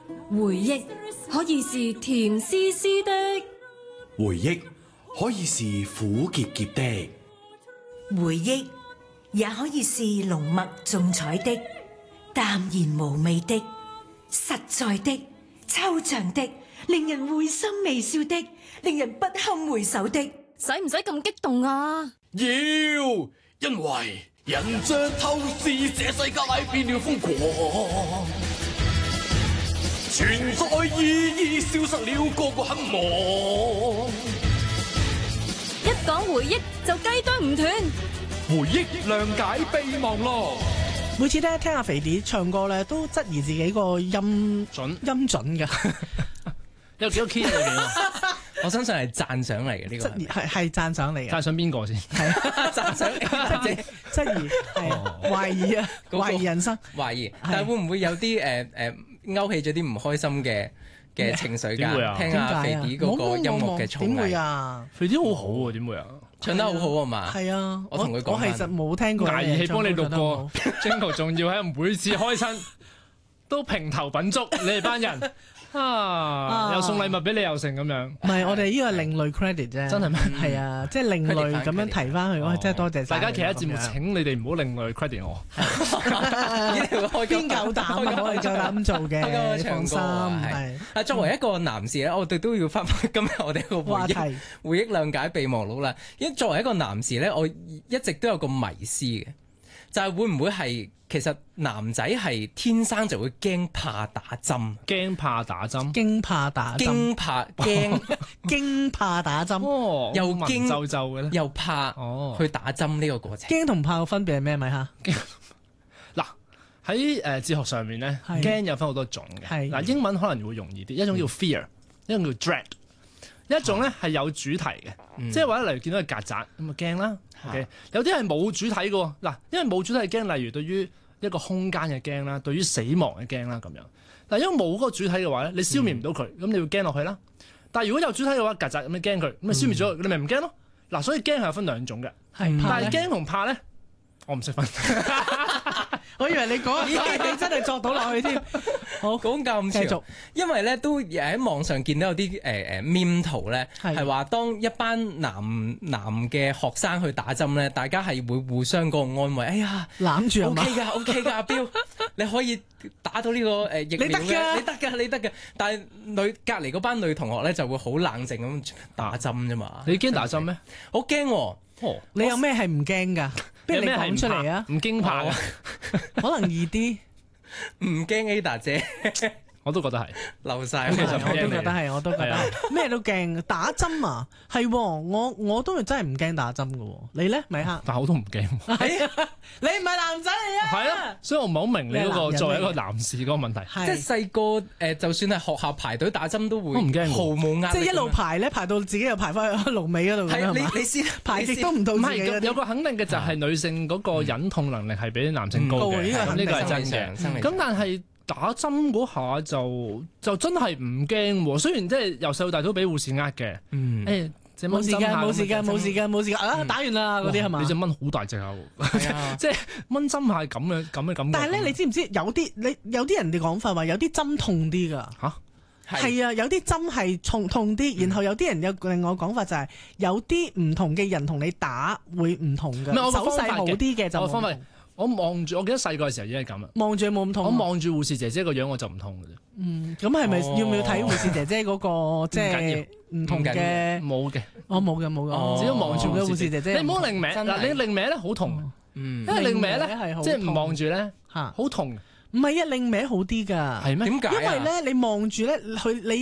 回憶可以是甜絲絲的， 回憶可以是苦澀澀的， 回憶也可以是濃墨重彩的、淡然無味的、實在的、抽象的、令人會心微笑的、令人不堪回首的。 使唔使咁激動啊？ 要，因為人像透視，這世界變了瘋狂，存在意義消失了，個個很忙。 一講回憶就雞啄唔斷， 回憶諒解備忘錄。 每次咧聽阿肥碟唱歌咧，都質疑自己個音準嘅。 有幾個 key 喺裏邊喎？我相信係讚賞嚟嘅呢個， 係讚賞嚟嘅。 讚賞邊個先？係讚賞質疑係懷疑啊，懷疑人生， 懷疑。但係會唔會有啲勾起咗啲唔開心嘅情緒㗎？聽下肥碟嗰個音樂嘅創意。 點會啊？ 肥碟好好喎，點會啊？ 唱得好好啊嘛。係啊， 我同佢講， 我其實冇聽過。 捱義氣幫你錄過 Jingle， 仲要喺每次開親都評頭品足，你哋班人。又送禮物俾你又成咁樣， 唔係我哋呢個係另類 credit 啫，真係咩？係啊，即係另類咁樣提翻去，真係多謝晒。 大家其他節目請你哋唔好另類 credit 我。 邊夠膽啊？我係夠膽做嘅，放心。係作為一個男士咧，我哋都要翻返今日我哋個回憶諒解備忘錄啦。因為作為一個男士咧，我一直都有個迷思嘅，就係會唔會係其實男仔係天生就會驚怕打針， 驚怕打針， 驚怕打針，驚怕打針， 又驚皺皺嘅咧， 又怕去打針呢個過程。 驚同怕嘅分別係咩咪嚇？ 嗱喺哲學上面咧，驚有分好多種嘅。嗱英文可能會容易啲，一種叫 fear，一種叫 dread。一種咧係有主題嘅，即係話例如見到個曱甴咁啊驚啦。Okay? 有啲係冇主體嘅喎，嗱，因為冇主體嘅驚，例如對於一個空間嘅驚啦，對於死亡嘅驚啦咁樣。嗱，因為冇嗰個主體嘅話咧，你消滅唔到佢，咁你會驚落去啦。但係如果有主體嘅話，曱甴咁你驚佢，咁你消滅咗佢，你咪唔驚咯。嗱，所以驚係有分兩種嘅，但係驚同怕咧，我唔識分。 我以為你講，你真係作到落去添。好， 講咁繼續，因為咧都喺網上見到有啲meme 圖咧，係話當一班男嘅學生去打針咧，大家係會互相個安慰，哎呀攬住 OK 㗎，阿彪，你可以打到呢個疫苗嘅，你得㗎。但係隔離嗰班女同學咧就會好冷靜咁打針啫嘛。 你驚打針咩？ 好驚喎！ 你有咩係唔驚㗎？不如你講出嚟啊！ 唔驚怕嘅， 可能易啲。 唔驚 Ada 姐， 我都覺得係漏晒。 我都覺得係，咩都驚。打針啊，係我都真係唔驚打針嘅。你咧，米克？ 但係我都唔驚。 你唔係男仔嚟啊？ 係啊，所以我唔係好明你嗰個作為一個男士嗰個問題。 即係細個就算係學校排隊打針都會唔驚， 毫無壓力。 即係一路排咧，排到自己又排翻去龍尾嗰度。 係你先排極都唔到。 唔係有個肯定嘅就係女性嗰個忍痛能力係比男性高嘅，咁呢個係真嘅。咁但係打針嗰下就真係唔驚喎，雖然即係由細到大都俾護士呃嘅。 冇時間啊！打完啦嗰啲係嘛？ 你隻蚊好大隻下喎，即係蚊針係咁嘅感覺。 但係咧，你知唔知有啲人哋講法話有啲針痛啲㗎？ 嚇係啊，有啲針係痛啲，然後有啲人有另外講法就係有啲唔同嘅人同你打會唔同嘅，手勢好啲嘅就冇。 我望住，我記得細個嘅時候已經係咁啦。 望住冇咁痛。 我望住護士姐姐個樣我就唔痛嘅啫。 咁係咪要唔要睇護士姐姐嗰個即係唔同嘅？ 冇嘅， 我冇嘅，只要望住個護士姐姐。 你唔好擰歪嗱，你擰歪咧好痛，因為擰歪咧即係唔望住咧好痛。 唔係啊，擰歪好啲㗎。 係咩？ 點解？ 因為咧你望住咧佢你。